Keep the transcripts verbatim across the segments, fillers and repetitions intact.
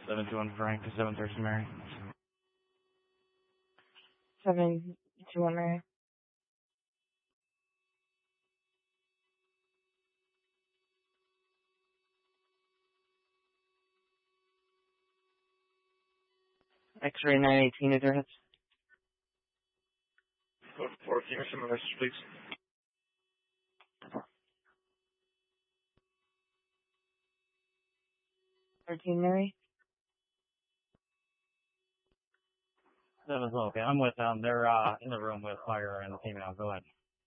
seven two one Frank to seven thirty Mary. seven two one Mary. X-ray nine eighteen is your hits. fourteen, some message, please. thirteen Mary. That was okay. I'm with them. They're uh, in the room with fire and the female. Go ahead.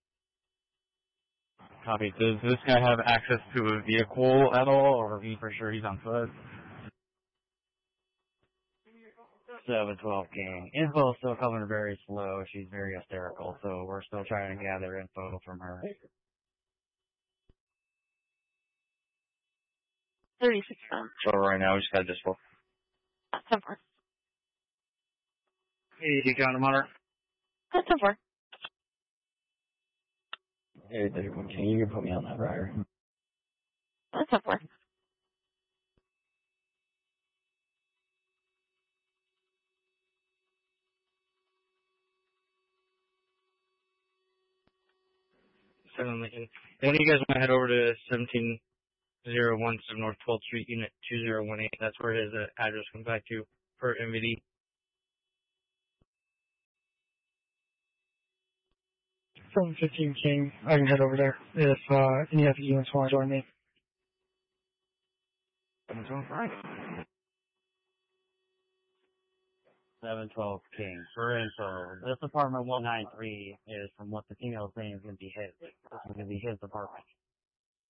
Copy. Does this guy have access to a vehicle at all, or are we for sure he's on foot? seven twelve King. Info still coming very slow. She's very hysterical, so we're still trying to gather info from her. thirty-six pounds. So right now we just got this one. ten four. Hey, you count him on her? ten four. Hey, thirty-one King, you can put me on that rider. ten four. Seven Lincoln. One of you guys want to head over to seventeen zero one seven North twelfth Street, Unit two zero one eight. That's where his uh, address comes back to for M V D. From fifteen King, I can head over there if uh, any of the units want to join me. seven twelve Frank. seven twelve King. For info, this apartment one nine three is, from what the female is saying, is going to be his. This is going to be his apartment.